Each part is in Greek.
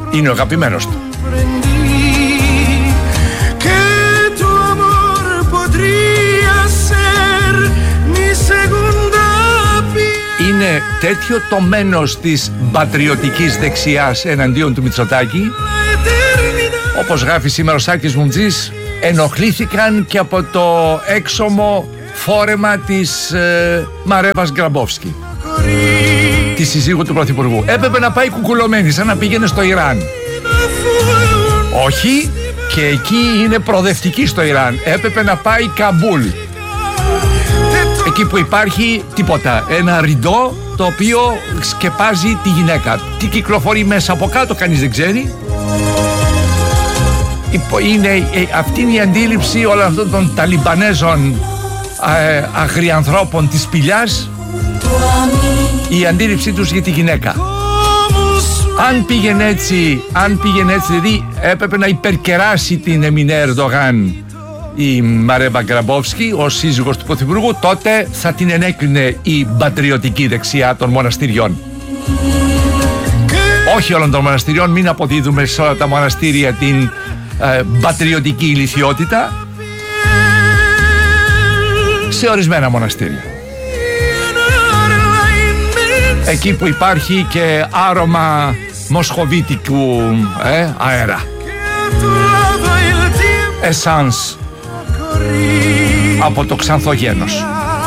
Είναι ο αγαπημένος του. Είναι τέτοιο το μένος της πατριωτικής δεξιάς εναντίον του Μητσοτάκη, όπως γράφει σήμερα ο Σάκης Μουμτζής, ενοχλήθηκαν και από το έξωμο φόρεμα της Μαρέβας Γκραμπόφσκι, τη συζύγου του Πρωθυπουργού. Έπρεπε να πάει κουκουλωμένη, σαν να πήγαινε στο Ιράν. Όχι, και εκεί είναι προοδευτική στο Ιράν. Έπρεπε να πάει Καμπούλ, εκεί που υπάρχει τίποτα, ένα ριντό το οποίο σκεπάζει τη γυναίκα. Τι κυκλοφορεί μέσα από κάτω κανείς δεν ξέρει. Αυτή είναι η αντίληψη όλων αυτών των Ταλιμπανέζων αγριανθρώπων της σπηλιάς, η αντίληψή τους για τη γυναίκα. Αν πήγαινε έτσι, δηλαδή έπρεπε να υπερκεράσει την Εμινέ Ερντογάν η Μαρέβα Γκραμπόφσκι ως σύζυγος του Πρωθυπουργού, τότε θα την ενέκρινε η πατριωτική δεξιά των μοναστηριών. Όχι όλων των μοναστηριών, μην αποδίδουμε σε όλα τα μοναστήρια την πατριωτική ηλιθιότητα. Σε ορισμένα μοναστήρια, εκεί που υπάρχει και άρωμα μοσχοβίτικου αέρα, εσάνς από το ξανθογένος.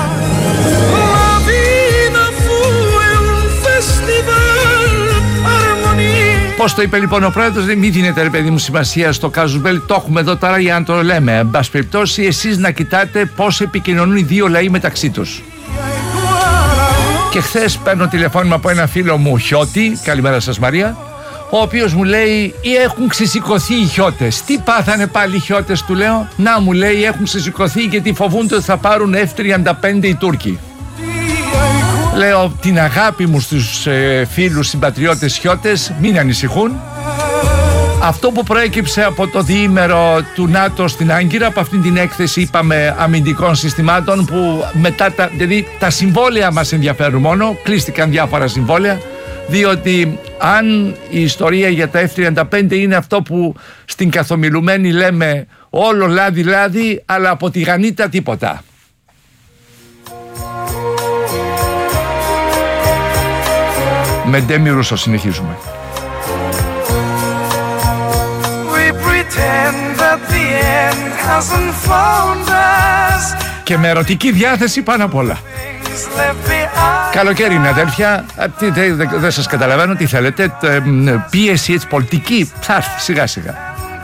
Πώς το είπε λοιπόν ο πρόεδρος, δεν μην δίνετε ρε παιδί μου σημασία στο κάζους μπέλι, το έχουμε εδώ τώρα για να το λέμε. Εν πάση περιπτώσει, εσείς να κοιτάτε πώς επικοινωνούν οι δύο λαοί μεταξύ τους. Και χθες παίρνω τηλεφώνημα από ένα φίλο μου Χιώτη, καλημέρα σας Μαρία, ο οποίος μου λέει έχουν ξεσηκωθεί οι Χιώτες. Τι πάθανε πάλι οι Χιώτες, του λέω. Να, μου λέει, έχουν ξεσηκωθεί γιατί φοβούνται ότι θα πάρουν F-35 οι Τούρκοι. Λέω την αγάπη μου στους φίλους συμπατριώτες Χιώτες, μην ανησυχούν. Αυτό που προέκυψε από το διήμερο του ΝΑΤΟ στην Άγκυρα, από αυτήν την έκθεση είπαμε αμυντικών συστημάτων, που μετά δηλαδή τα συμβόλαια μας ενδιαφέρουν μόνο, κλείστηκαν διάφορα συμβόλαια, διότι αν η ιστορία για τα F-35 είναι αυτό που στην καθομιλουμένη λέμε όλο λάδι, αλλά από τη γανίτα τίποτα. Με Ντέμι Ρούσο συνεχίζουμε. Και με ερωτική διάθεση πάνω απ' όλα. Καλοκαίρι είναι αδέλφια, δεν σας καταλαβαίνω τι θέλετε, πίεση έτσι πολιτική, θα έρθει σιγά σιγά.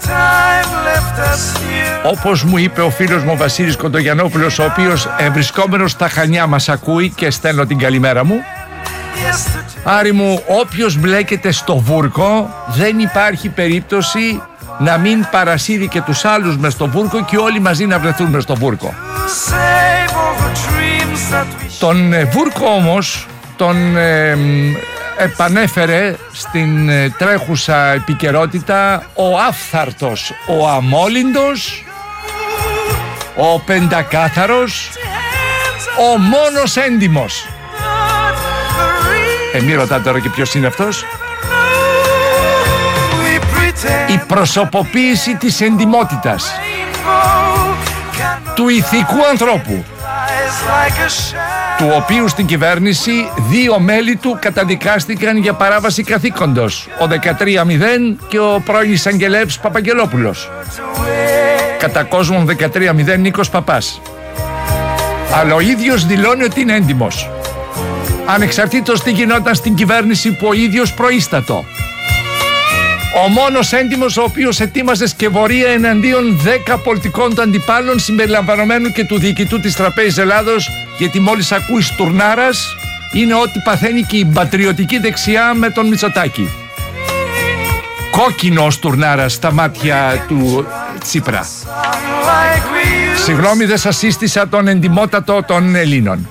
Όπως μου είπε ο φίλος μου ο Βασίλης Κοντογιαννόπουλος, ο οποίος βρισκόμενος στα Χανιά μας ακούει και στέλνω την καλημέρα μου. Άρη μου, όποιος μπλέκεται στο βούρκο δεν υπάρχει περίπτωση να μην παρασύρει και τους άλλους μες στο βούρκο και όλοι μαζί να βρεθούν μες στο βούρκο. Τον βούρκο όμως τον επανέφερε στην τρέχουσα επικαιρότητα ο άφθαρτος, ο αμόλυντος, ο πεντακάθαρος, ο μόνος έντιμος. Μη ρωτάτε τώρα και ποιος είναι αυτός. Η προσωποποίηση της εντιμότητας, του ηθικού ανθρώπου, του οποίου στην κυβέρνηση 2 μέλη του καταδικάστηκαν για παράβαση καθήκοντος, ο 13-0 και ο πρώην εισαγγελέας Παπαγγελόπουλος. Κατά κόσμον 13-0 Νίκος Παπάς. Αλλά ο ίδιος δηλώνει ότι είναι έντιμος, ανεξαρτήτως τι γινόταν στην κυβέρνηση που ο ίδιος προείστατο. Ο μόνος έντιμος ο οποίος ετοίμαζε σκευωρία εναντίον 10 πολιτικών του αντιπάλων, συμπεριλαμβανομένου και του διοικητού της Τραπέζης Ελλάδος, γιατί μόλις ακούει στουρνάρας είναι ό,τι παθαίνει και η πατριωτική δεξιά με τον Μητσοτάκη. Κόκκινο στουρνάρας στα μάτια του Τσίπρα. Συγγνώμη, δεν σας σύστησα τον εντιμότατο των Ελλήνων.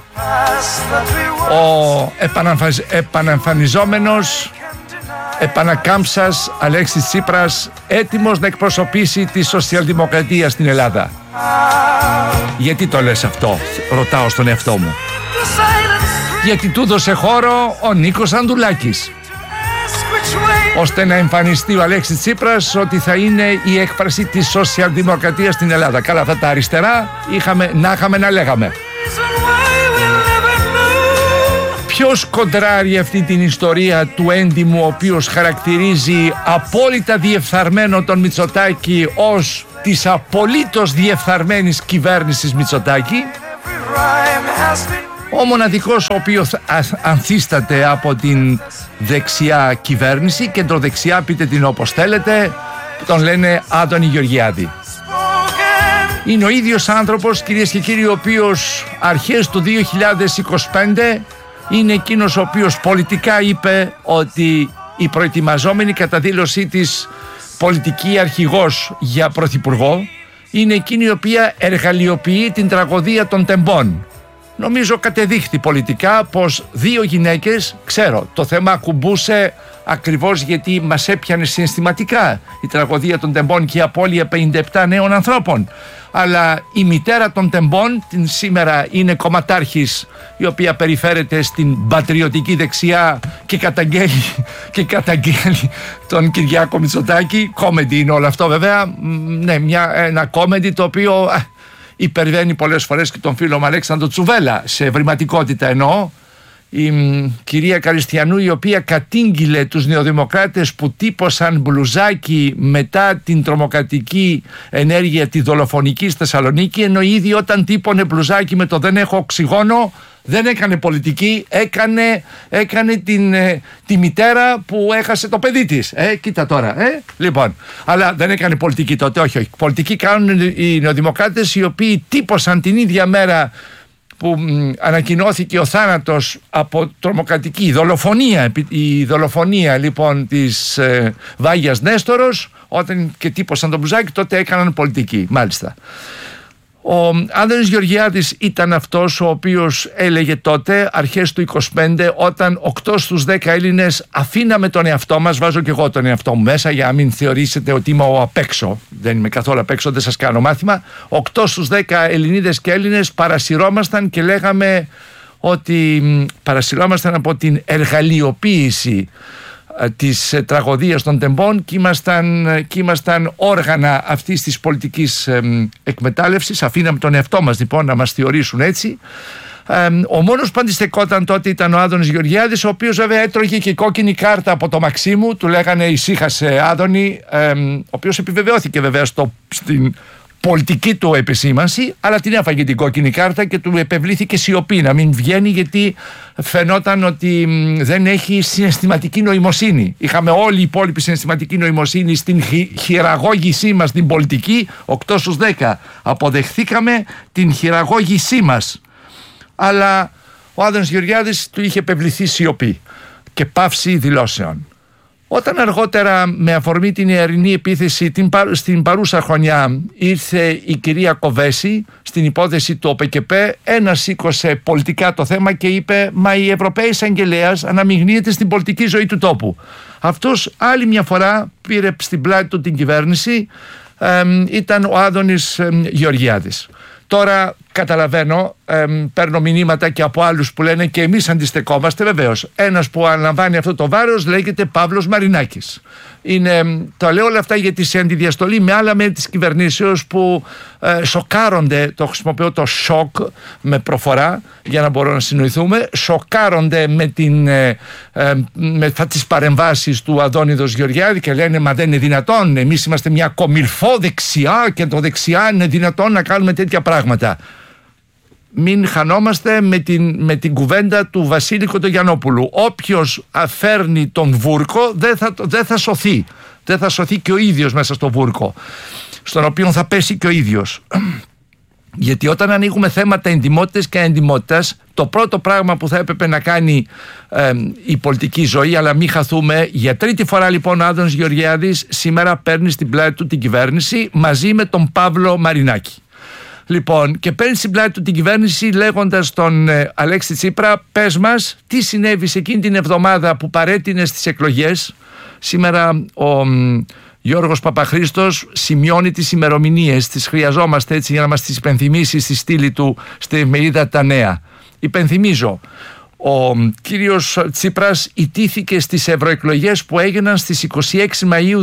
Ο επαναμφανιζόμενος επανακάμψας Αλέξης Τσίπρας, έτοιμος να εκπροσωπήσει τη σοσιαλδημοκρατία στην Ελλάδα. Γιατί το λες αυτό, ρωτάω στον εαυτό μου. Γιατί του δώσε χώρο ο Νίκος Ανδουλάκης, ώστε να εμφανιστεί ο Αλέξης Τσίπρας ότι θα είναι η έκφραση της σοσιαλδημοκρατίας στην Ελλάδα. Καλά, αυτά τα αριστερά είχαμε να λέγαμε. Ποιος κοντράρει αυτή την ιστορία του έντιμου, ο οποίος χαρακτηρίζει απόλυτα διεφθαρμένο τον Μητσοτάκη ως της απολύτως διεφθαρμένης κυβέρνησης Μητσοτάκη? Ο μοναδικός ο οποίος ανθίσταται από την δεξιά κυβέρνηση, κεντροδεξιά, πείτε την όπως θέλετε, τον λένε Άδωνη Γεωργιάδη. Είναι ο ίδιος άνθρωπος, κυρίες και κύριοι, ο οποίος αρχές του 2025 είναι εκείνος ο οποίος πολιτικά είπε ότι η προετοιμαζόμενη κατά δήλωσή της πολιτική αρχηγός για πρωθυπουργό είναι εκείνη η οποία εργαλειοποιεί την τραγωδία των τεμπών. Νομίζω κατεδείχθη πολιτικά πως δύο γυναίκες, ξέρω, το θέμα ακουμπούσε ακριβώς γιατί μας έπιανε συναισθηματικά η τραγωδία των τεμπών και η απώλεια 57 νέων ανθρώπων. Αλλά η μητέρα των τεμπών την σήμερα είναι κομματάρχης, η οποία περιφέρεται στην πατριωτική δεξιά και καταγγέλει τον Κυριάκο Μητσοτάκη. Κόμεντι είναι όλο αυτό βέβαια. Ναι, ένα κόμεντι το οποίο υπερβαίνει πολλές φορές και τον φίλο μου Αλέξανδρο Τσουβέλα σε ευρηματικότητα εννοώ. Η κυρία Καριστιανού, η οποία κατήγγειλε τους νεοδημοκράτες που τύπωσαν μπλουζάκι μετά την τρομοκρατική ενέργεια τη δολοφονική στη Θεσσαλονίκη, ενώ ήδη όταν τύπωνε μπλουζάκι με το «δεν έχω οξυγόνο» δεν έκανε πολιτική, έκανε τη μητέρα που έχασε το παιδί της. Κοίτα τώρα. Λοιπόν, αλλά δεν έκανε πολιτική τότε, όχι. Πολιτική κάνουν οι νεοδημοκράτες, οι οποίοι τύπωσαν την ίδια μέρα που ανακοινώθηκε ο θάνατος από τρομοκρατική η δολοφονία λοιπόν της Βάγιας Νέστορος, όταν και τύπωσαν τον μπλουζάκι, τότε έκαναν πολιτική, μάλιστα. Ο Άδωνης Γεωργιάδης ήταν αυτός ο οποίος έλεγε τότε, αρχές του 25, όταν 8 στους 10 Έλληνες αφήναμε τον εαυτό μας, βάζω και εγώ τον εαυτό μου μέσα για να μην θεωρήσετε ότι είμαι ο απ' έξω, δεν είμαι καθόλου απ' έξω, δεν σας κάνω μάθημα, 8 στους 10 Ελληνίδες και Έλληνες παρασυρώμασταν και λέγαμε ότι παρασυρώμασταν από την εργαλειοποίηση της τραγωδίας των τεμπών και ήμασταν όργανα αυτής της πολιτικής εκμετάλλευσης. Αφήναμε τον εαυτό μας λοιπόν να μας θεωρήσουν έτσι. Ο μόνος που αντιστεκόταν τότε ήταν ο Άδωνης Γεωργιάδης, ο οποίος βέβαια έτρωγε και κόκκινη κάρτα από το Μαξίμου, του λέγανε ησύχασε Άδωνη, ο οποίος επιβεβαιώθηκε βέβαια στην πολιτική του επισήμανση, αλλά την έφαγε την κόκκινη κάρτα και του επευλήθηκε σιωπή, να μην βγαίνει, γιατί φαινόταν ότι δεν έχει συναισθηματική νοημοσύνη. Είχαμε όλη η υπόλοιπη συναισθηματική νοημοσύνη στην χειραγώγησή μας την πολιτική, 8 στους 10 αποδεχθήκαμε την χειραγώγησή μας, αλλά ο Άδωνης Γεωργιάδης του είχε επευληθεί σιωπή και πάυση δηλώσεων. Όταν αργότερα με αφορμή την ιερινή επίθεση στην παρούσα χρονιά ήρθε η κυρία Κοβέση στην υπόθεση του ΟΠΕΚΕΠΕ, ένας σήκωσε πολιτικά το θέμα και είπε «Μα η Ευρωπαίος Εισαγγελέας αναμειγνύεται στην πολιτική ζωή του τόπου». Αυτός άλλη μια φορά πήρε στην πλάτη του την κυβέρνηση, ήταν ο Άδωνης Γεωργιάδης. Τώρα καταλαβαίνω, παίρνω μηνύματα και από άλλους που λένε και εμείς αντιστεκόμαστε. Βεβαίως, ένας που αναλαμβάνει αυτό το βάρος λέγεται Παύλος Μαρινάκης. Το λέω όλα αυτά γιατί σε αντιδιαστολή με άλλα μέλη της κυβερνήσεως που σοκάρονται, το χρησιμοποιώ το σοκ με προφορά για να μπορώ να συνοηθούμε, σοκάρονται με τις παρεμβάσεις του Αδόνιδος Γεωργιάδη και λένε «Μα δεν είναι δυνατόν, εμείς είμαστε μια κομιλφό δεξιά και το δεξιά είναι δυνατόν να κάνουμε τέτοια πράγματα». Μην χανόμαστε με την κουβέντα του Βασίλη Κοντογιαννόπουλου. Όποιος φέρνει τον βούρκο δεν θα σωθεί. Δεν θα σωθεί και ο ίδιος μέσα στο βούρκο, στον οποίο θα πέσει και ο ίδιος. Γιατί όταν ανοίγουμε θέματα εντιμότητας και αεντιμότητας, το πρώτο πράγμα που θα έπρεπε να κάνει η πολιτική ζωή, αλλά μην χαθούμε, για τρίτη φορά λοιπόν ο Άδωνης Γεωργιάδης σήμερα παίρνει στην πλάτη του την κυβέρνηση μαζί με τον Παύλο Μαρινάκη. Λοιπόν, και παίρνει στην πλάτη του την κυβέρνηση λέγοντας τον Αλέξη Τσίπρα, πες μας τι συνέβη σε εκείνη την εβδομάδα που παρέτεινε στις εκλογές. Σήμερα ο Γιώργος Παπαχρήστος σημειώνει τις ημερομηνίες, τις χρειαζόμαστε έτσι για να μας τις υπενθυμίσει στη στήλη του στη εφημερίδα Τα Νέα. Υπενθυμίζω, Ο κύριος Τσίπρας ητήθηκε στις ευρωεκλογές που έγιναν στις 26 Μαΐου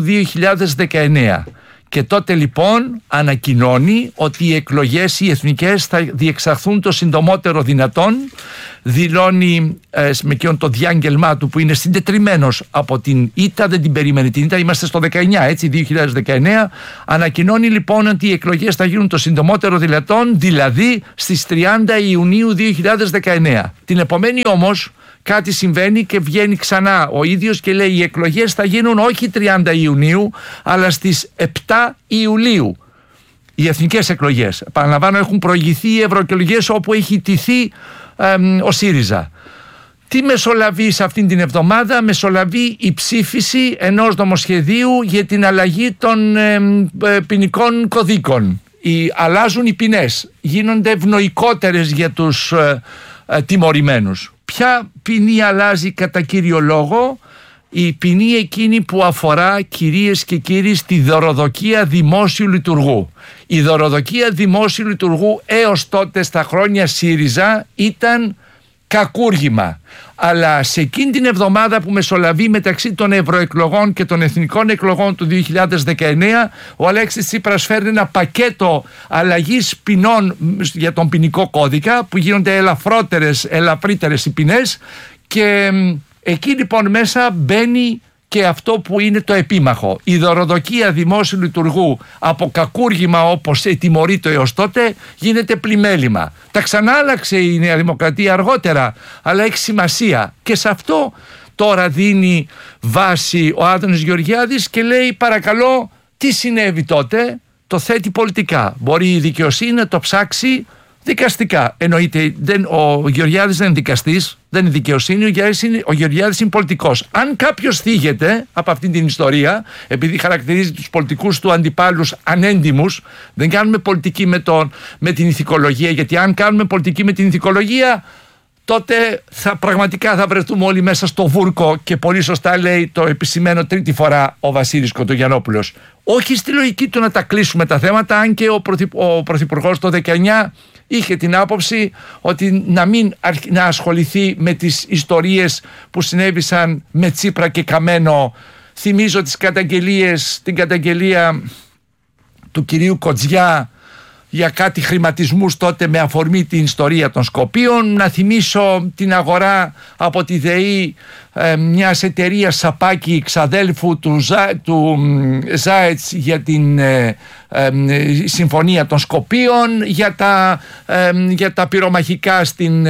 2019 και τότε λοιπόν ανακοινώνει ότι οι εκλογές οι εθνικές θα διεξαχθούν το συντομότερο δυνατόν. Δηλώνει με εκείνον το διάγγελμά του που είναι συντετριμμένος από την ήττα, δεν την περίμενε την ήττα, είμαστε στο 19, έτσι, 2019. Ανακοινώνει λοιπόν ότι οι εκλογές θα γίνουν το συντομότερο δυνατόν, δηλαδή στις 30 Ιουνίου 2019. Την επομένη όμως κάτι συμβαίνει και βγαίνει ξανά ο ίδιος και λέει οι εκλογές θα γίνουν όχι 30 Ιουνίου αλλά στις 7 Ιουλίου. Οι εθνικές εκλογές, επαναλαμβάνω, έχουν προηγηθεί οι ευρωεκλογές όπου έχει ιτηθεί ο ΣΥΡΙΖΑ. Τι μεσολαβεί σε αυτήν την εβδομάδα? Μεσολαβεί η ψήφιση ενός νομοσχεδίου για την αλλαγή των ποινικών κωδίκων. Αλλάζουν οι ποινές, γίνονται ευνοϊκότερες για τους τιμωρημένους. Ποια ποινή αλλάζει κατά κύριο λόγο? Η ποινή εκείνη που αφορά, κυρίες και κύριοι, στη δωροδοκία δημόσιου λειτουργού. Η δωροδοκία δημόσιου λειτουργού έως τότε στα χρόνια ΣΥΡΙΖΑ ήταν κακούργημα. Αλλά σε εκείνη την εβδομάδα που μεσολαβεί μεταξύ των ευρωεκλογών και των εθνικών εκλογών του 2019, ο Αλέξης Τσίπρας φέρνει ένα πακέτο αλλαγής ποινών για τον ποινικό κώδικα που γίνονται ελαφρύτερες οι ποινές και εκεί λοιπόν μέσα μπαίνει και αυτό που είναι το επίμαχο. Η δωροδοκία δημόσιου λειτουργού από κακούργημα όπως τιμωρείται έως τότε γίνεται πλημέλημα. Τα ξανάλλαξε η Νέα Δημοκρατία αργότερα, αλλά έχει σημασία και σε αυτό τώρα δίνει βάση ο Άδωνης Γεωργιάδης και λέει παρακαλώ τι συνέβη τότε, το θέτει πολιτικά. Μπορεί η δικαιοσύνη να το ψάξει δικαστικά. Εννοείται, ο Γεωργιάδης δεν είναι δικαστής, δεν είναι δικαιοσύνη, ο Γεωργιάδης είναι πολιτικός. Αν κάποιος θίγεται από αυτή την ιστορία, επειδή χαρακτηρίζει τους πολιτικούς του αντιπάλους ανέντιμους, δεν κάνουμε πολιτική με την ηθικολογία, γιατί αν κάνουμε πολιτική με την ηθικολογία, τότε πραγματικά θα βρεθούμε όλοι μέσα στο βούρκο και πολύ σωστά λέει το επισημαίνω τρίτη φορά ο Βασίλης Κοντογιαννόπουλος. Όχι στη λογική του να τα κλείσουμε τα θέματα, αν και ο Πρωθυπουργός το 19 είχε την άποψη ότι να ασχοληθεί με τις ιστορίες που συνέβησαν με Τσίπρα και Καμένο. Θυμίζω την καταγγελία του κυρίου Κοτζιά για κάτι χρηματισμούς τότε με αφορμή την ιστορία των Σκοπίων. Να θυμίσω την αγορά από τη ΔΕΗ μιας εταιρείας Σαπάκη ξαδέλφου του Ζάετς για την συμφωνία των Σκοπίων, για τα πυρομαχικά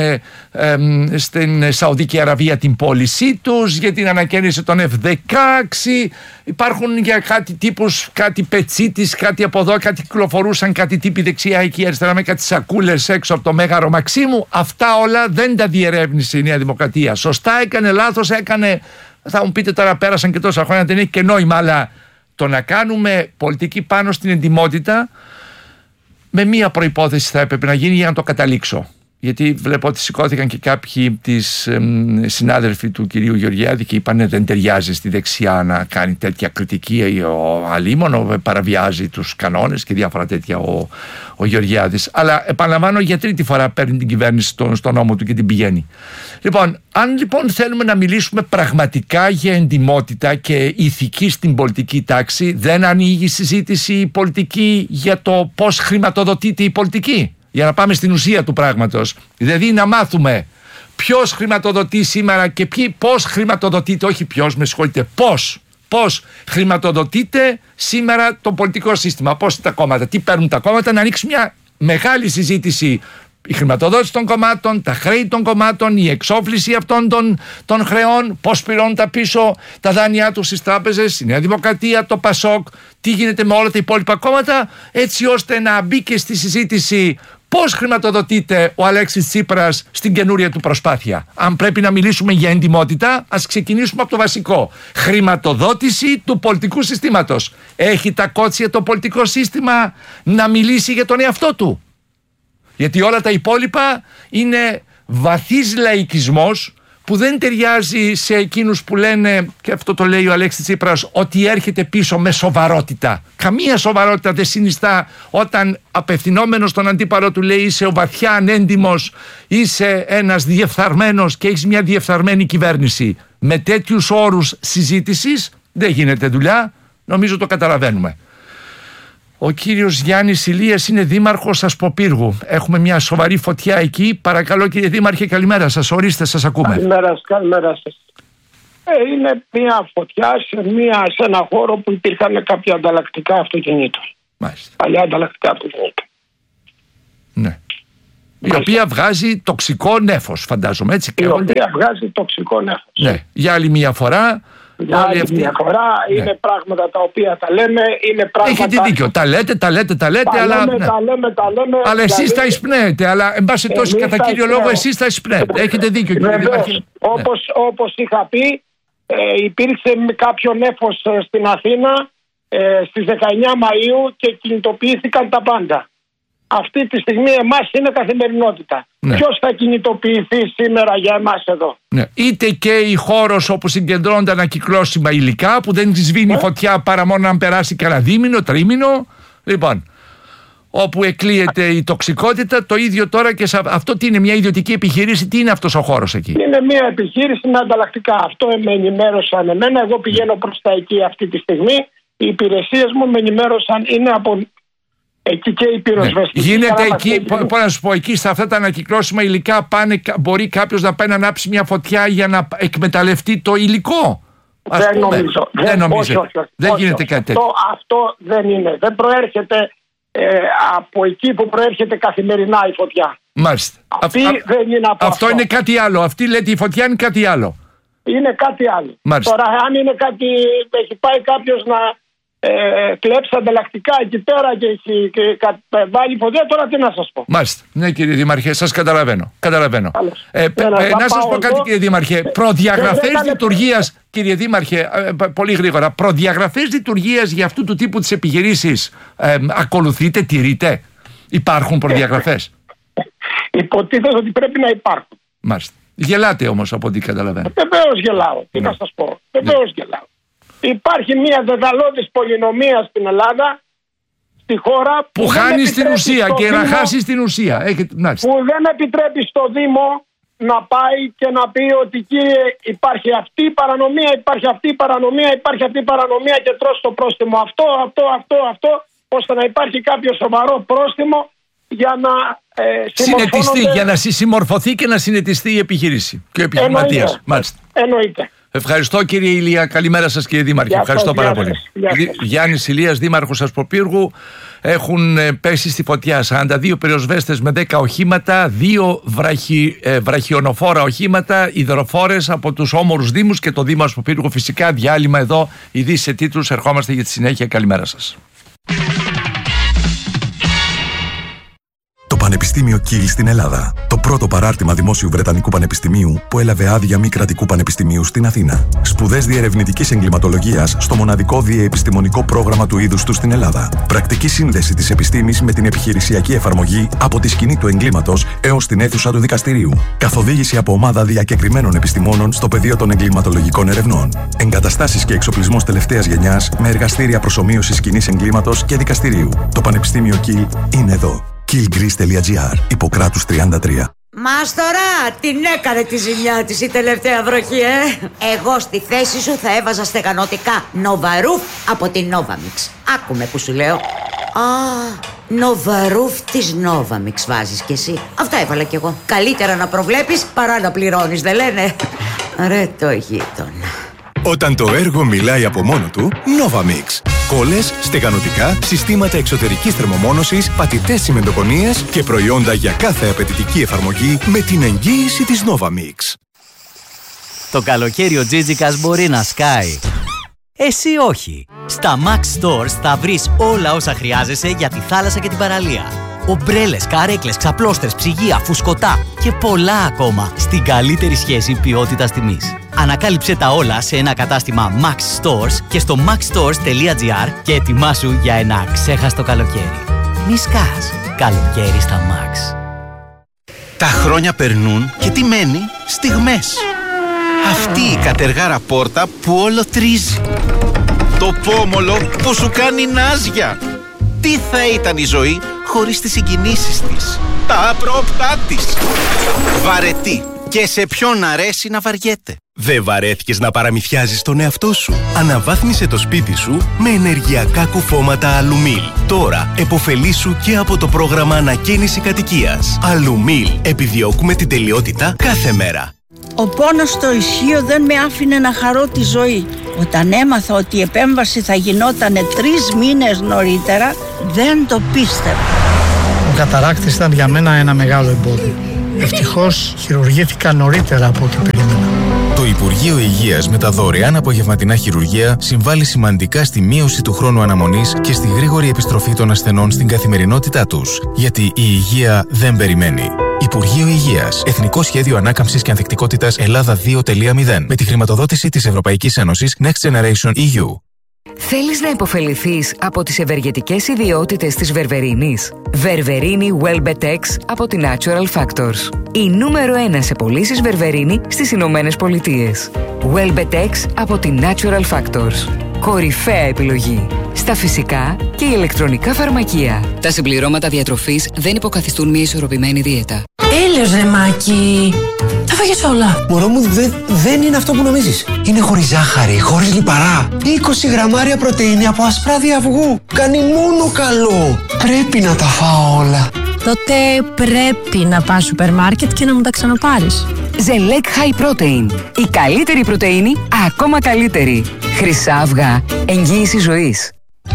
στην Σαουδική Αραβία την πώλησή τους, για την ανακαίνιση των F-16. Υπάρχουν για κάτι πετσίτης, κάτι από εδώ, κάτι κυκλοφορούσαν, κάτι τύποι δεξιά εκεί αριστερά με κάτι σακούλες έξω από το Μέγαρο Μαξίμου. Αυτά όλα δεν τα διερεύνησε η Νέα Δημοκρατία. Σωστά έκανε, λάθος έκανε, θα μου πείτε τώρα πέρασαν και τόσα χρόνια, δεν έχει και νόημα, αλλά το να κάνουμε πολιτική πάνω στην εντιμότητα με μία προϋπόθεση θα έπρεπε να γίνει για να το καταλήξω. Γιατί βλέπω ότι σηκώθηκαν και κάποιοι συνάδελφοι του κυρίου Γεωργιάδη και είπαν δεν ταιριάζει στη δεξιά να κάνει τέτοια κριτική, ο αλίμονο παραβιάζει τους κανόνες και διάφορα τέτοια ο Γεωργιάδης. Αλλά επαναλαμβάνω, για τρίτη φορά παίρνει την κυβέρνηση στον νόμο του και την πηγαίνει. Λοιπόν, αν λοιπόν θέλουμε να μιλήσουμε πραγματικά για εντιμότητα και ηθική στην πολιτική τάξη, δεν ανοίγει συζήτηση πολιτική για το πώς χρηματοδοτείται η πολιτική. Για να πάμε στην ουσία του πράγματος. Δηλαδή να μάθουμε ποιος χρηματοδοτεί σήμερα και πώς χρηματοδοτείται, όχι ποιος, με συγχωρείτε, πώς χρηματοδοτείται σήμερα το πολιτικό σύστημα, πώς τα κόμματα, τι παίρνουν τα κόμματα, να ανοίξει μια μεγάλη συζήτηση. Η χρηματοδότηση των κομμάτων, τα χρέη των κομμάτων, η εξόφληση αυτών των χρεών, πώς πληρώνουν τα πίσω τα δάνειά τους στις τράπεζες, η Νέα Δημοκρατία, το ΠΑΣΟΚ, τι γίνεται με όλα τα υπόλοιπα κόμματα, έτσι ώστε να μπει και στη συζήτηση πώς χρηματοδοτείται ο Αλέξης Τσίπρας στην καινούρια του προσπάθεια. Αν πρέπει να μιλήσουμε για εντιμότητα, ας ξεκινήσουμε από το βασικό. Χρηματοδότηση του πολιτικού συστήματος. Έχει τα κότσια το πολιτικό σύστημα να μιλήσει για τον εαυτό του? Γιατί όλα τα υπόλοιπα είναι βαθύς λαϊκισμός που δεν ταιριάζει σε εκείνους που λένε, και αυτό το λέει ο Αλέξης Τσίπρας, ότι έρχεται πίσω με σοβαρότητα. Καμία σοβαρότητα δεν συνιστά όταν απευθυνόμενος στον αντίπαλο του λέει είσαι ο βαθιά ανέντιμος, είσαι ένας διεφθαρμένος και έχεις μια διεφθαρμένη κυβέρνηση. Με τέτοιους όρους συζήτησης δεν γίνεται δουλειά, νομίζω το καταλαβαίνουμε. Ο κύριος Γιάννης Ηλίας είναι δήμαρχος Ασποπύργου. Έχουμε μια σοβαρή φωτιά εκεί. Παρακαλώ κύριε Δήμαρχε, καλημέρα σας. Ορίστε, σας ακούμε. Καλημέρα σας. Είναι μια φωτιά σε ένα χώρο που υπήρχαν κάποια ανταλλακτικά αυτοκινήτων. Μάλιστα. Παλιά ανταλλακτικά αυτοκινήτων. Ναι. Η οποία βγάζει τοξικό νέφος, φαντάζομαι, έτσι. Η οποία βγάζει τοξικό νέφος. Ναι. Για άλλη μια φορά. Για άλλη μια φορά, ναι. Είναι πράγματα τα οποία τα λέμε, είναι πράγματα... Έχετε δίκιο, τα λέτε, αλλά... Τα λέμε. Αλλά εσείς τα εισπνέετε, αλλά εν πάση τόσο κατά κύριο λόγο εσείς τα εισπνέετε. Έχετε δίκιο κύριε Δήμαρχε. Όπως είχα πει, υπήρξε κάποιο νέφος στην Αθήνα στις 19 Μαΐου και κινητοποιήθηκαν τα πάντα. Αυτή τη στιγμή εμάς είναι καθημερινότητα. Ναι. Ποιος θα κινητοποιηθεί σήμερα για εμάς εδώ? Ναι. Είτε και η χώρος όπου συγκεντρώνονται ανακυκλώσιμα υλικά που δεν σβήνει φωτιά παρά μόνο αν περάσει κανένα δίμηνο, τρίμηνο. Λοιπόν, όπου εκλείεται η τοξικότητα, το ίδιο τώρα και αυτό τι είναι, μια ιδιωτική επιχείρηση, τι είναι αυτός ο χώρος εκεί? Είναι μια επιχείρηση με ανταλλακτικά. Αυτό με ενημέρωσαν εμένα. Εγώ πηγαίνω προς τα εκεί αυτή τη στιγμή. Οι υπηρεσίες μου με ενημέρωσαν, είναι από... Εκεί και η πυροσβεστική. Γίνεται εκεί, πώς να σου πω, εκεί στα αυτά τα ανακυκλώσιμα υλικά μπορεί κάποιος να πάει να ανάψει μια φωτιά για να εκμεταλλευτεί το υλικό? Δεν νομίζω. Δεν γίνεται κάτι τέτοιο. Αυτό δεν είναι. Δεν προέρχεται από εκεί που προέρχεται καθημερινά η φωτιά. Μάλιστα. Δεν είναι από αυτό είναι κάτι άλλο. Αυτή λέτε η φωτιά είναι κάτι άλλο. Είναι κάτι άλλο. Μάλιστα. Τώρα αν είναι κάτι, έχει πάει κάποιος να κλέψει ανταλλακτικά εκεί πέρα και βάλει φωτιά, τώρα τι να σας πω. Μάλιστα. Ναι κύριε Δήμαρχε, σας καταλαβαίνω. Να σας πω κάτι κύριε Δήμαρχε. Προδιαγραφές λειτουργίας, κύριε Δήμαρχε, πολύ γρήγορα, προδιαγραφές λειτουργίας για αυτού του τύπου τις επιχειρήσεις ακολουθείτε, τηρείτε? Υπάρχουν προδιαγραφές? Υποτίθεται ότι πρέπει να υπάρχουν. Μάλιστα. Γελάτε όμως από ό,τι καταλαβαίνω. Βεβαίως γελάω. Τι να σας πω. Βεβαίως γελάω. Υπάρχει μια δεδαλώδης πολυνομία στην Ελλάδα, στη χώρα που χάνει στην ουσία και να χάσει στην ουσία. Που δεν επιτρέπει στο Δήμο να πάει και να πει ότι κύριε υπάρχει αυτή η παρανομία, υπάρχει αυτή η παρανομία, υπάρχει αυτή η παρανομία και τρως το πρόστιμο αυτό, ώστε να υπάρχει κάποιο σοβαρό πρόστιμο για να συνετιστεί, για να συμμορφωθεί και να συνετιστεί η επιχείρηση και ο επιχειρηματίας. Μάλιστα. Εννοείται. Ευχαριστώ κύριε Ηλία. Καλημέρα σας κύριε Δήμαρχε. Ευχαριστώ πάρα πολύ. Γιάννης Ηλίας, δήμαρχος Ασποπύργου. Έχουν πέσει στη φωτιά 42 πυροσβέστες με 10 οχήματα, 2 βραχιονοφόρα οχήματα, υδροφόρες από τους όμορους δήμους και το Δήμο Ασποπύργου. Φυσικά διάλειμμα εδώ, ειδήσεις σε τίτλους. Ερχόμαστε για τη συνέχεια. Καλημέρα σας. Το Πανεπιστήμιο Κιλ στην Ελλάδα. Το πρώτο παράρτημα δημόσιου Βρετανικού Πανεπιστημίου που έλαβε άδεια μη κρατικού πανεπιστημίου στην Αθήνα. Σπουδές διερευνητικής εγκληματολογίας στο μοναδικό διεπιστημονικό πρόγραμμα του είδους του στην Ελλάδα. Πρακτική σύνδεση της επιστήμης με την επιχειρησιακή εφαρμογή από τη σκηνή του εγκλήματος έως την αίθουσα του δικαστηρίου. Καθοδήγηση από ομάδα διακεκριμένων επιστημόνων στο πεδίο των εγκληματολογικών ερευνών. Εγκαταστάσεις και εξοπλισμός τελευταίας γενιάς με εργαστήρια προσομοίωσης σκηνής εγκλήματος και δικαστηρίου. Το Πανεπιστήμιο Κιλ είναι εδώ. killgreece.gr, Ιπποκράτους 33. Μάστορα, την έκανε τη ζημιά της η τελευταία βροχή, Εγώ στη θέση σου θα έβαζα στεγανωτικά Νοβαρούφ από την Novamix. Άκουμε που σου λέω. Νοβαρούφ της Novamix βάζεις κι εσύ. Αυτά έβαλα κι εγώ. Καλύτερα να προβλέπεις παρά να πληρώνεις, δεν λένε? Ρε το γείτονα. Όταν το έργο μιλάει από μόνο του, Novamix. Κόλλες, στεγανωτικά, συστήματα εξωτερικής θερμομόνωσης, πατητές τσιμεντοκονίες και προϊόντα για κάθε απαιτητική εφαρμογή με την εγγύηση της Novamix. Το καλοκαίρι ο Τζίτζικας μπορεί να σκάει. Εσύ όχι. Στα Max Stores θα βρεις όλα όσα χρειάζεσαι για τη θάλασσα και την παραλία. Ομπρέλες, καρέκλες, ξαπλώστρες, ψυγεία, φουσκωτά και πολλά ακόμα στην καλύτερη σχέση ποιότητας-τιμής. Ανακάλυψε τα όλα σε ένα κατάστημα Max Stores και στο maxstores.gr και ετοιμάσου για ένα αξέχαστο καλοκαίρι. Μη σκάς. Καλοκαίρι στα Max. Τα χρόνια περνούν και τι μένει? Στιγμές. Αυτή η κατεργάρα πόρτα που όλο τρίζει. Το πόμολο που σου κάνει νάζια. Τι θα ήταν η ζωή χωρίς τις συγκινήσεις της, τα απρόπτά της. Βαρετή. Και σε ποιον αρέσει να βαριέται. Δεν βαρέθηκες να παραμυθιάζεις τον εαυτό σου? Αναβάθμισε το σπίτι σου με ενεργειακά κουφώματα Αλουμίλ. Τώρα επωφελήσου και από το πρόγραμμα ανακαίνιση κατοικίας. Αλουμίλ. Επιδιώκουμε την τελειότητα κάθε μέρα. Ο πόνος στο ισχύο δεν με άφηνε να χαρώ τη ζωή. Όταν έμαθα ότι η επέμβαση θα γινότανε 3 μήνες νωρίτερα, δεν το πίστευα. Ο καταράκτης ήταν για μένα ένα μεγάλο εμπόδιο. Ευτυχώς χειρουργήθηκα νωρίτερα από ό,τι περίμενα. Το Υπουργείο Υγείας με τα δωρεάν απογευματινά χειρουργία συμβάλλει σημαντικά στη μείωση του χρόνου αναμονής και στη γρήγορη επιστροφή των ασθενών στην καθημερινότητά τους. Γιατί η υγεία δεν περιμένει. Υπουργείο Υγείας. Εθνικό Σχέδιο Ανάκαμψης και Ανθεκτικότητας Ελλάδα 2.0. Με τη χρηματοδότηση της Ευρωπαϊκής Ένωσης Next Generation EU. Θέλεις να υποφεληθείς από τις ευεργετικές ιδιότητες της βερβερίνης? Βερβερίνη Welbetex από τη Natural Factors. Η νούμερο 1 σε πωλήσεις βερβερίνη στις Ηνωμένες Πολιτείες. Welbetex από τη Natural Factors. Κορυφαία επιλογή στα φυσικά και ηλεκτρονικά φαρμακεία. Τα συμπληρώματα διατροφής δεν υποκαθιστούν μια ισορροπημένη δίαιτα. Έλεος ρε Μάκη, τα φάγες όλα. Μωρό μου, δεν είναι αυτό που νομίζεις. Είναι χωρίς ζάχαρη, χωρίς λιπαρά. 20 γραμμάρια πρωτεΐνη από ασπράδι αυγού. Κάνει μόνο καλό. Πρέπει να τα φάω όλα. Τότε πρέπει να πας σούπερ μάρκετ και να μου τα ξαναπάρεις. Ζελέκ High Protein. Η καλύτερη πρωτεΐνη, ακόμα καλύτερη. Χρυσά αυγά. Εγγύηση ζωής.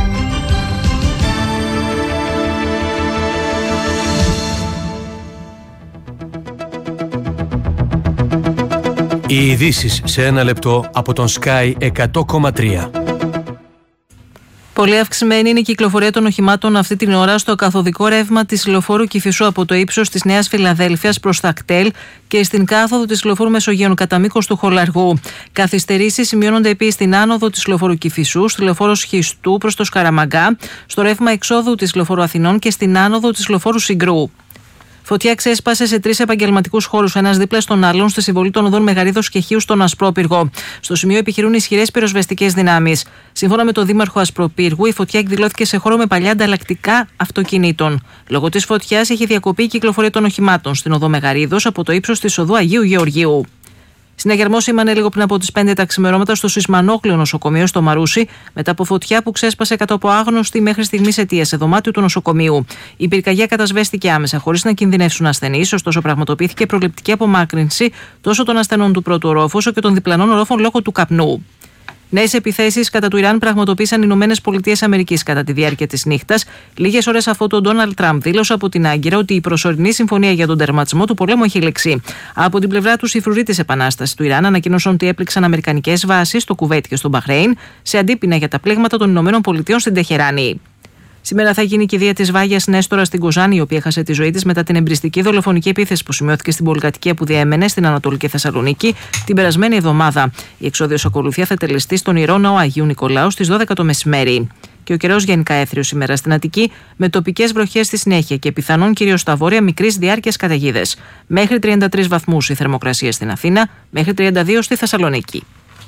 Οι ειδήσεις σε ένα λεπτό από τον Sky 100,3. Πολύ αυξημένη είναι η κυκλοφορία των οχημάτων αυτή την ώρα στο καθοδικό ρεύμα της λεωφόρου Κηφισού από το ύψος της Νέας Φιλαδέλφειας προς τα κτέλ και στην κάθοδο της λεωφόρου Μεσογείων κατά μήκος του Χολαργού. Καθυστερήσεις σημειώνονται επίσης στην άνοδο της λεωφόρου Κηφισού, στη λεωφόρο Σχιστού προς το Σκαραμαγκά, στο ρεύμα εξόδου της λεωφόρου Αθηνών και στην άνοδο της λεωφόρου Συγκρού. Φωτιά ξέσπασε σε 3 επαγγελματικούς χώρους, ένας δίπλα στον άλλον, στη συμβολή των οδών Μεγαρίδος και Χίου στον Ασπρόπυργο. Στο σημείο επιχειρούν ισχυρές πυροσβεστικές δυνάμεις. Σύμφωνα με τον Δήμαρχο Ασπροπύργου, η φωτιά εκδηλώθηκε σε χώρο με παλιά ανταλλακτικά αυτοκινήτων. Λόγω της φωτιάς έχει διακοπεί η κυκλοφορία των οχημάτων στην οδό Μεγαρίδος από το ύψος της οδού Αγίου Γεωργίου. Συναγερμός σήμανε λίγο πριν από τις 5 τα ξημερώματα στο Σισμανόκλειο νοσοκομείο στο Μαρούσι, μετά από φωτιά που ξέσπασε κάτω από άγνωστη μέχρι στιγμής αιτία σε δωμάτιο του νοσοκομείου. Η πυρκαγιά κατασβέστηκε άμεσα, χωρίς να κινδυνεύσουν ασθενείς, ωστόσο πραγματοποιήθηκε προληπτική απομάκρυνση τόσο των ασθενών του πρώτου ορόφου όσο και των διπλανών ορόφων λόγω του καπνού. Νέες επιθέσεις κατά του Ιράν πραγματοποίησαν οι ΗΠΑ κατά τη διάρκεια της νύχτας, λίγες ώρες αφού τον Ντόναλντ Τραμπ δήλωσε από την Άγκυρα ότι η προσωρινή συμφωνία για τον τερματισμό του πολέμου έχει ληξεί. Από την πλευρά τους, οι φρουροί της επανάστασης του Ιράν ανακοίνωσαν ότι έπληξαν αμερικανικές βάσεις στο Κουβέιτ και στο Μπαχρέιν σε αντίπεινα για τα πλήγματα των ΗΠΑ στην Τεχεράνη. Σήμερα θα γίνει η κηδεία της Βάγιας Νέστορα στην Κοζάνη, η οποία έχασε τη ζωή της μετά την εμπριστική δολοφονική επίθεση που σημειώθηκε στην πολυκατοικία που διέμενε στην Ανατολική Θεσσαλονίκη την περασμένη εβδομάδα. Η εξόδιος ακολουθία θα τελεστεί στον Ιερό Ναό Αγίου Νικολάου στις 12 το μεσημέρι. Και ο καιρός γενικά έθριος σήμερα στην Αττική, με τοπικές βροχές στη συνέχεια και πιθανόν κυρίως στα βόρεια μικρής διάρκειας καταιγίδες. Μέχρι 33 βαθμούς η θερμοκρασία στην Αθήνα, μέχρι 32 στη Θεσσαλονίκη.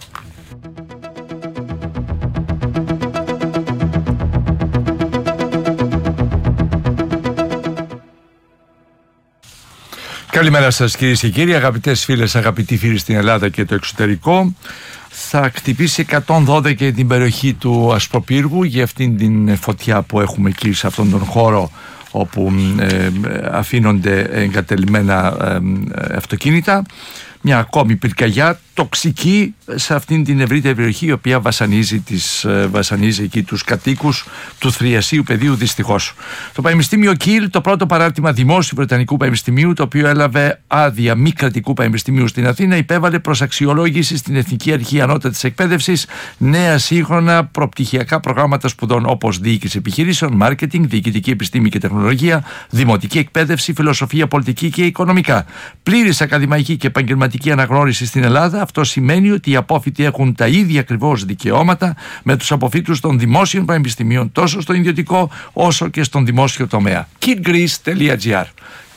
Καλημέρα σας κυρίες και κύριοι, αγαπητές φίλες, αγαπητοί φίλοι στην Ελλάδα και το εξωτερικό. Θα χτυπήσει 112 την περιοχή του Ασπροπύργου για αυτήν την φωτιά που έχουμε εκεί σε αυτόν τον χώρο όπου αφήνονται εγκατελειμμένα αυτοκίνητα. Μια ακόμη πυρκαγιά τοξική σε αυτήν την ευρύτερη περιοχή, η οποία βασανίζει εκεί τους κατοίκους του Θριασίου πεδίου, δυστυχώς. Το Πανεπιστήμιο Κιλ, το πρώτο παράρτημα δημόσιου Βρετανικού Πανεπιστημίου, το οποίο έλαβε άδεια μη κρατικού πανεπιστημίου στην Αθήνα, υπέβαλε προς αξιολόγηση στην Εθνική Αρχή Ανώτατης Εκπαίδευσης νέα σύγχρονα προπτυχιακά προγράμματα σπουδών όπως διοίκηση επιχειρήσεων, μάρκετινγκ, διοικητική επιστήμη και τεχνολογία, δημοτική εκπαίδευση, φιλοσοφία, πολιτική και οικονομικά. Πλήρης ακαδημαϊκή και επαγγελματική αναγνώριση στην Ελλάδα. Αυτό σημαίνει ότι οι απόφοιτοι έχουν τα ίδια ακριβώς δικαιώματα με τους αποφοίτους των δημόσιων πανεπιστημίων, τόσο στο ιδιωτικό όσο και στον δημόσιο τομέα. kidgreece.gr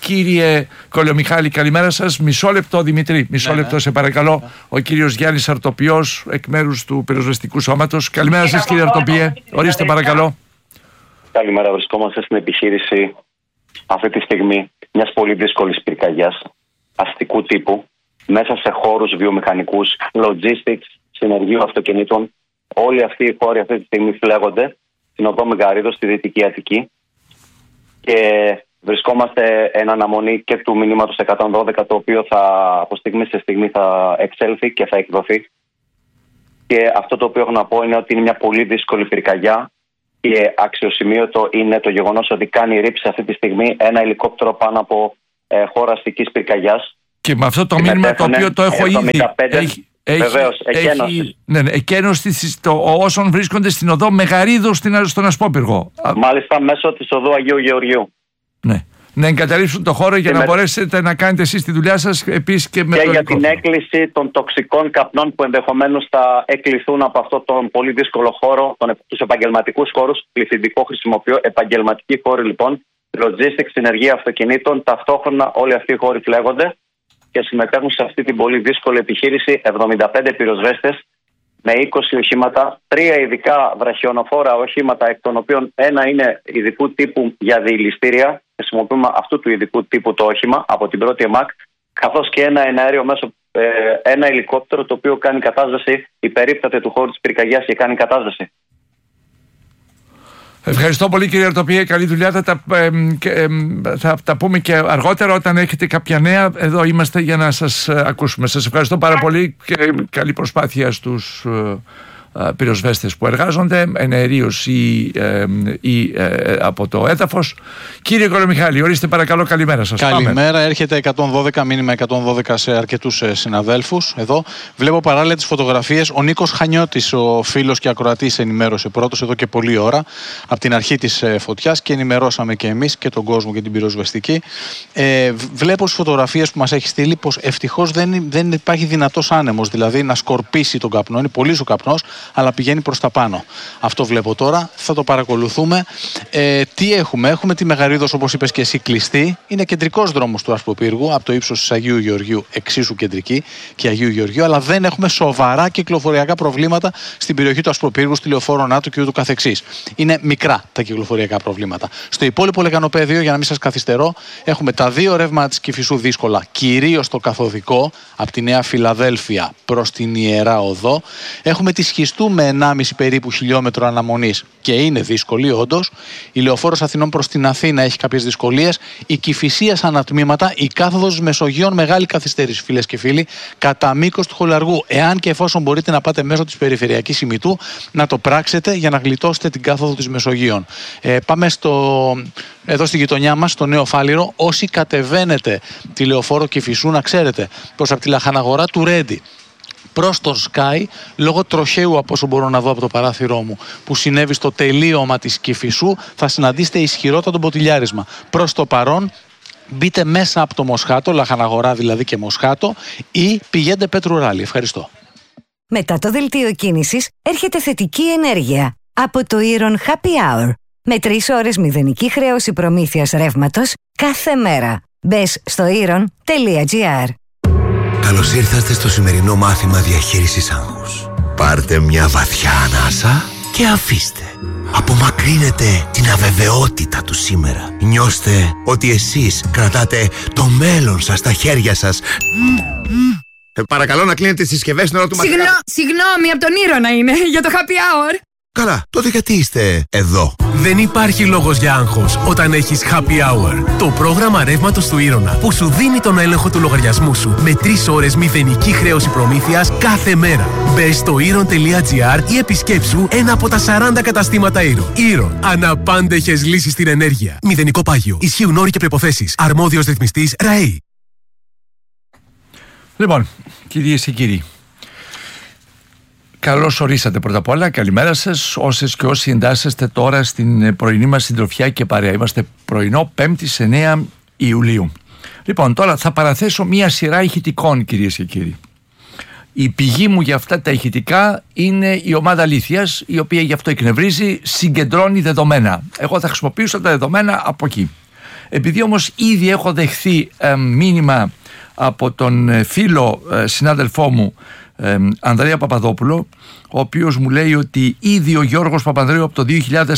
Κύριε Κολομιχάλη, καλημέρα σας. Μισό λεπτό, Δημήτρη. Μισό λεπτό, σε παρακαλώ. Ο κύριος Γιάννης Αρτοπιός, εκ μέρους του Πυροσβεστικού Σώματος. Καλημέρα σας, κύριε Αρτοπιέ. Ορίστε, παρακαλώ. Καλημέρα. Βρισκόμαστε στην επιχείρηση αυτή τη στιγμή μιας πολύ δύσκολης πυρκαγιάς αστικού τύπου, μέσα σε χώρους βιομηχανικούς, logistics, συνεργείου αυτοκινήτων. Όλοι αυτοί οι χώροι αυτή τη στιγμή φλέγονται στην οδό Μεγαρίδο, στη Δυτική Αττική, και βρισκόμαστε εν αναμονή και του μηνύματος 112, το οποίο από στιγμή σε στιγμή θα εξέλθει και θα εκδοθεί. Και αυτό το οποίο έχω να πω είναι ότι είναι μια πολύ δύσκολη πυρκαγιά, και αξιοσημείωτο είναι το γεγονός ότι κάνει ρήψη αυτή τη στιγμή ένα ελικόπτερο πάνω από χώρα αστικής πυρκαγιάς. Και με αυτό το μήνυμα, το οποίο το έχω ήδη. Βεβαίως, εκένωση όσων βρίσκονται στην οδό Μεγαρίδο στον Ασπόπυργο. Μάλιστα, μέσω της οδού Αγίου Γεωργιού. Ναι. Να εγκαταλείψουν το χώρο για να μπορέσετε να κάνετε εσείς τη δουλειά σας, επίσης και με το για την έκκληση των τοξικών καπνών που ενδεχομένως θα εκκληθούν από αυτό τον πολύ δύσκολο χώρο, τους επαγγελματικούς χώρους. Πληθυντικό χρησιμοποιώ, επαγγελματικοί χώροι λοιπόν, logistics, συνεργεία αυτοκινήτων. Ταυτόχρονα όλοι αυτοί οι χώροι φλέγονται και συμμετέχουν σε αυτή την πολύ δύσκολη επιχείρηση 75 πυροσβέστες με 20 οχήματα, 3 ειδικά βραχιονοφόρα οχήματα, εκ των οποίων ένα είναι ειδικού τύπου για διηληστήρια. Χρησιμοποιούμε αυτού του ειδικού τύπου το όχημα από την πρώτη ΕΜΑΚ, καθώς και ένα εναέριο μέσο, ένα ελικόπτερο, το οποίο κάνει κατάσταση, υπερίπταται του χώρου της πυρκαγιάς και κάνει κατάσταση. Ευχαριστώ πολύ, κύριε Αρτοπιέ. Καλή δουλειά. Θα τα πούμε και αργότερα όταν έχετε κάποια νέα. Εδώ είμαστε για να σας ακούσουμε. Σας ευχαριστώ πάρα πολύ και καλή προσπάθεια στους πυροσβέστες που εργάζονται εναερίως ή από το έδαφος. Κύριε Κολομιχάλη, ορίστε παρακαλώ, καλημέρα σας. Καλημέρα. Πάμε. Έρχεται 112, μήνυμα 112 σε αρκετούς συναδέλφους εδώ. Βλέπω παράλληλα τις φωτογραφίες. Ο Νίκος Χανιώτης, ο φίλος και ακροατής, ενημέρωσε πρώτος εδώ και πολλή ώρα από την αρχή της φωτιάς, και ενημερώσαμε και εμείς και τον κόσμο και την πυροσβεστική. Βλέπω στις φωτογραφίες που μας έχει στείλει πως ευτυχώς δεν υπάρχει δυνατός άνεμος, δηλαδή να σκορπίσει τον καπνό. Είναι πολύς ο καπνός, αλλά πηγαίνει προς τα πάνω. Αυτό βλέπω τώρα, θα το παρακολουθούμε. Τι έχουμε? Έχουμε τη Μεγαρίδος, όπως είπες και εσύ, κλειστή. Είναι κεντρικός δρόμος του Ασποπύργου, από το ύψος της Αγίου Γεωργίου, εξίσου κεντρική και Αγίου Γεωργίου, αλλά δεν έχουμε σοβαρά κυκλοφοριακά προβλήματα στην περιοχή του Ασποπύργου, στη Λεωφόρο Νάτου και ούτω καθεξής. Είναι μικρά τα κυκλοφοριακά προβλήματα. Στο υπόλοιπο λεκανοπέδιο, για να μην σας καθυστερώ, έχουμε τα 2 ρεύματα της Κηφισού δύσκολα, κυρίως το καθοδικό, από τη Νέα Φιλαδέλφια προς την Ιερά Οδό. Έχουμε τη Σχιστού με 1,5 περίπου χιλιόμετρο αναμονής και είναι δύσκολη όντως. Η Λεωφόρος Αθηνών προς την Αθήνα έχει κάποιες δυσκολίες. Η Κηφισίας ανατμήματα, η κάθοδος Μεσογείων μεγάλη καθυστέρηση, φίλες και φίλοι, κατά μήκος του Χολαργού. Εάν και εφόσον μπορείτε να πάτε μέσω της περιφερειακής ημιτού, να το πράξετε για να γλιτώσετε την κάθοδο της Μεσογείων. Πάμε εδώ στη γειτονιά μας, στο Νέο Φάληρο. Όσοι κατεβαίνετε τη Λεωφόρο Κηφισού, να ξέρετε πως από τη λαχαναγορά του Ρέντι προς τον Sky, λόγω τροχαίου, από όσο μπορώ να δω από το παράθυρό μου, που συνέβη στο τελείωμα της Κηφισού, θα συναντήσετε ισχυρότατο μποτιλιάρισμα. Προς το παρόν, μπείτε μέσα από το Μοσχάτο, λαχαναγορά δηλαδή και Μοσχάτο, ή πηγαίνετε Πέτρου Ράλι. Ευχαριστώ. Μετά το δελτίο κίνησης έρχεται θετική ενέργεια από το Iron Happy Hour. Με 3 ώρες μηδενική χρέωση προμήθειας ρεύματος κάθε μέρα. Μπες στο iron.gr. Καλώς ήρθατε στο σημερινό μάθημα διαχείρισης άγχους. Πάρτε μια βαθιά ανάσα και αφήστε. Απομακρύνετε την αβεβαιότητα του σήμερα. Νιώστε ότι εσείς κρατάτε το μέλλον σας στα χέρια σας. Παρακαλώ να κλείνετε τις συσκευές στην ώρα του μαθήματος. Συγγνώμη, από τον Ήρωνα είναι, για το happy hour. Καλά, τότε γιατί είστε εδώ? Δεν υπάρχει λόγος για άγχος όταν έχεις Happy Hour. Το πρόγραμμα ρεύματος του Ήρωνα που σου δίνει τον έλεγχο του λογαριασμού σου με 3 ώρες μηδενική χρέωση προμήθειας κάθε μέρα. Μπες στο Iron.gr ή επισκέψου ένα από τα 40 καταστήματα Iron. Iron. Αναπάντεχες λύσεις στην ενέργεια. Μηδενικό πάγιο. Ισχύουν όροι και προϋποθέσεις. Αρμόδιος ρυθμιστής ΡΑΕΗ. Λοιπόν, κυρίες και κύριοι, καλώς ορίσατε πρώτα απ' όλα. Καλημέρα σας, όσες και όσοι εντάσσεστε τώρα στην πρωινή μας συντροφιά και παρέα. Είμαστε πρωινό 5η 9 Ιουλίου. Λοιπόν, τώρα θα παραθέσω μία σειρά ηχητικών, κυρίες και κύριοι. Η πηγή μου για αυτά τα ηχητικά είναι η ομάδα Αλήθειας, η οποία γι' αυτό εκνευρίζει, συγκεντρώνει δεδομένα. Εγώ θα χρησιμοποιήσω τα δεδομένα από εκεί. Επειδή όμως ήδη έχω δεχθεί μήνυμα από τον φίλο συνάδελφό μου Ανδρέα Παπαδόπουλο, ο οποίος μου λέει ότι ήδη ο Γιώργος Παπανδρέου από το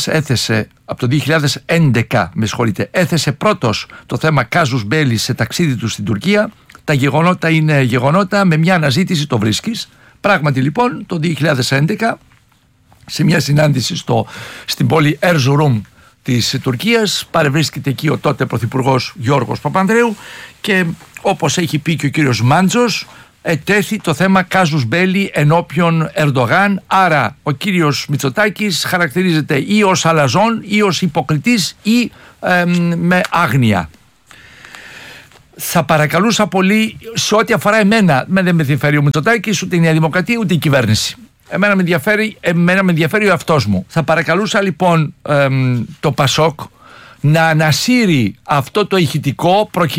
2011 έθεσε πρώτος το θέμα κάζους μπέλι σε ταξίδι του στην Τουρκία. Τα γεγονότα είναι γεγονότα, με μια αναζήτηση το βρίσκεις. Πράγματι λοιπόν το 2011 σε μια συνάντηση στην πόλη Ερζουρούμ της Τουρκίας παρευρίσκεται εκεί ο τότε πρωθυπουργός Γιώργος Παπανδρέου και όπως έχει πει και ο κύριος Μάντζος, ετέθη το θέμα κάζους μπέλι ενώπιον Ερντογάν. Άρα ο κύριος Μητσοτάκης χαρακτηρίζεται ή ως αλαζόν ή ως υποκριτής ή με άγνοια. Θα παρακαλούσα πολύ σε ό,τι αφορά εμένα, δεν με ενδιαφέρει ο Μητσοτάκης, ούτε η Νέα Δημοκρατία, ούτε η κυβέρνηση. Εμένα με ενδιαφέρει ο εαυτός μου. Θα παρακαλούσα λοιπόν το Πασόκ να ανασύρει αυτό το ηχητικό